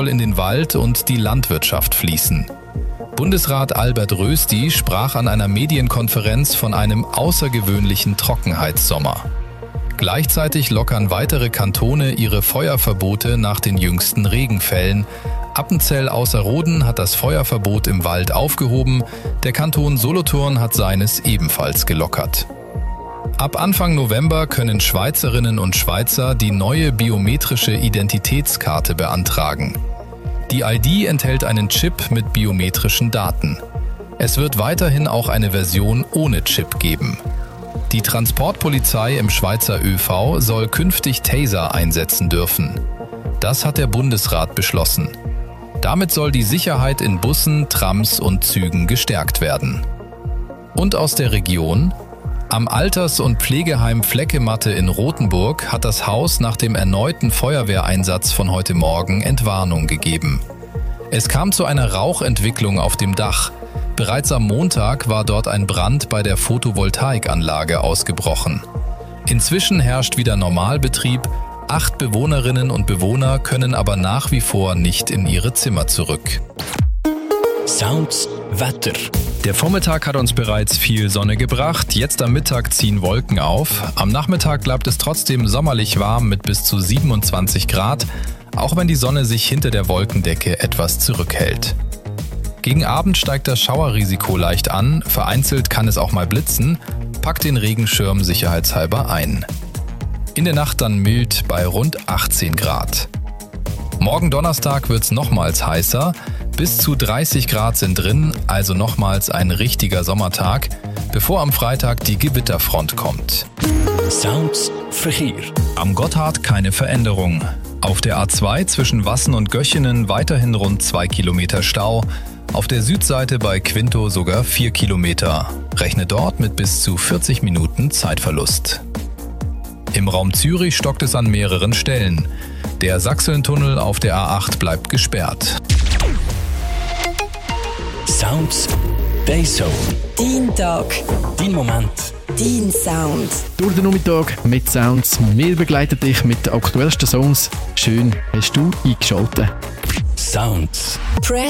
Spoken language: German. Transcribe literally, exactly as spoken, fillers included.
soll in den Wald und die Landwirtschaft fließen. Bundesrat Albert Rösti sprach an einer Medienkonferenz von einem außergewöhnlichen Trockenheitssommer. Gleichzeitig lockern weitere Kantone ihre Feuerverbote nach den jüngsten Regenfällen. Appenzell Ausserrhoden hat das Feuerverbot im Wald aufgehoben, der Kanton Solothurn hat seines ebenfalls gelockert. Ab Anfang November können Schweizerinnen und Schweizer die neue biometrische Identitätskarte beantragen. Die I D enthält einen Chip mit biometrischen Daten. Es wird weiterhin auch eine Version ohne Chip geben. Die Transportpolizei im Schweizer Ö V soll künftig Taser einsetzen dürfen. Das hat der Bundesrat beschlossen. Damit soll die Sicherheit in Bussen, Trams und Zügen gestärkt werden. Und aus der Region: Am Alters- und Pflegeheim Fleckematte in Rothenburg hat das Haus nach dem erneuten Feuerwehreinsatz von heute Morgen Entwarnung gegeben. Es kam zu einer Rauchentwicklung auf dem Dach. Bereits am Montag war dort ein Brand bei der Photovoltaikanlage ausgebrochen. Inzwischen herrscht wieder Normalbetrieb. Acht Bewohnerinnen und Bewohner können aber nach wie vor nicht in ihre Zimmer zurück. Sounds Wetter. Der Vormittag hat uns bereits viel Sonne gebracht, jetzt am Mittag ziehen Wolken auf. Am Nachmittag bleibt es trotzdem sommerlich warm mit bis zu siebenundzwanzig Grad, auch wenn die Sonne sich hinter der Wolkendecke etwas zurückhält. Gegen Abend steigt das Schauerrisiko leicht an, vereinzelt kann es auch mal blitzen, packt den Regenschirm sicherheitshalber ein. In der Nacht dann mild bei rund achtzehn Grad. Morgen Donnerstag wird's nochmals heißer. Bis zu dreißig Grad sind drin, also nochmals ein richtiger Sommertag, bevor am Freitag die Gewitterfront kommt. Sounds Verkehr. Am Gotthard keine Veränderung. Auf der A zwei zwischen Wassen und Göchenen weiterhin rund zwei Kilometer Stau. Auf der Südseite bei Quinto sogar vier Kilometer. Rechne dort mit bis zu vierzig Minuten Zeitverlust. Im Raum Zürich stockt es an mehreren Stellen. Der Sachsentunnel auf der A acht bleibt gesperrt. Sounds Dayzone. Dein Tag. Dein Moment. Dein Sound. Durch den Nachmittag mit Sounds. Wir begleiten dich mit den aktuellsten Songs. Schön hast du eingeschaltet. Sounds. Press